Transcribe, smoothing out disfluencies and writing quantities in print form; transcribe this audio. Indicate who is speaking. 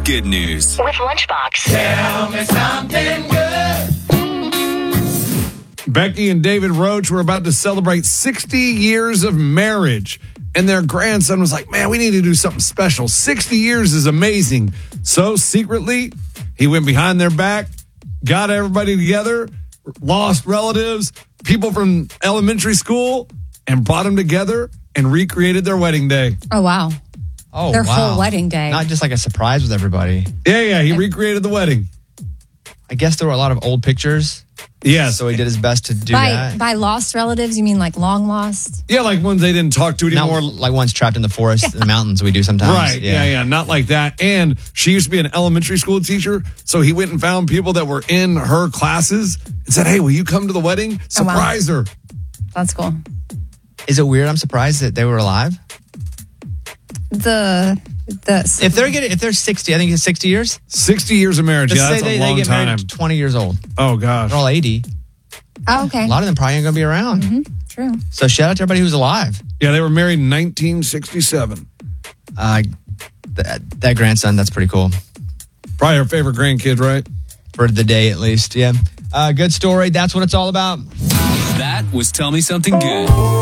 Speaker 1: good news.
Speaker 2: With Lunchbox.
Speaker 3: Tell me something good.
Speaker 4: Becky and David Roach were about to celebrate 60 years of marriage. And their grandson was like, man, we need to do something special. 60 years is amazing. So secretly, he went behind their back, got everybody together, lost relatives, people from elementary school, and brought them together and recreated their wedding day.
Speaker 5: Oh, wow.
Speaker 6: Oh,
Speaker 5: Their
Speaker 6: wow.
Speaker 5: whole wedding day.
Speaker 6: Not just like a surprise with everybody.
Speaker 4: Yeah, he recreated the wedding.
Speaker 6: I guess there were a lot of old pictures.
Speaker 4: Yes.
Speaker 6: So he did his best to do that.
Speaker 5: By lost relatives, you mean like long lost?
Speaker 4: Yeah, like ones they didn't talk to anymore.
Speaker 6: Not like ones trapped in the forest, in the mountains we do sometimes.
Speaker 4: Right, yeah, not like that. And she used to be an elementary school teacher, so he went and found people that were in her classes and said, hey, will you come to the wedding? Surprise her.
Speaker 5: That's cool.
Speaker 6: Is it weird? I'm surprised that they were alive.
Speaker 5: If
Speaker 6: they're 60, I think it's 60 years.
Speaker 4: 60 years of marriage.
Speaker 6: Let's
Speaker 4: Yeah,
Speaker 6: say
Speaker 4: that's a
Speaker 6: they
Speaker 4: long
Speaker 6: get
Speaker 4: time.
Speaker 6: married 20 years old.
Speaker 4: Oh, gosh.
Speaker 6: They're all 80.
Speaker 5: Oh, okay.
Speaker 6: A lot of them probably ain't going to be around.
Speaker 5: True.
Speaker 6: So shout out to everybody who's alive.
Speaker 4: Yeah, they were married in 1967.
Speaker 6: That grandson, that's pretty cool.
Speaker 4: Probably her favorite grandkid, right?
Speaker 6: For the day, at least, yeah. Good story. That's what it's all about.
Speaker 1: That was Tell Me Something Good.